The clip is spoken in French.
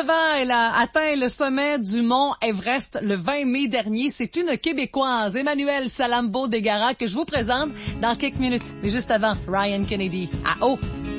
19 ans, elle a atteint le sommet du mont Everest le 20 mai dernier. C'est une Québécoise, Emmanuelle Salambo Degara, que je vous présente dans quelques minutes. Mais juste avant, Ryan Kennedy à Haut.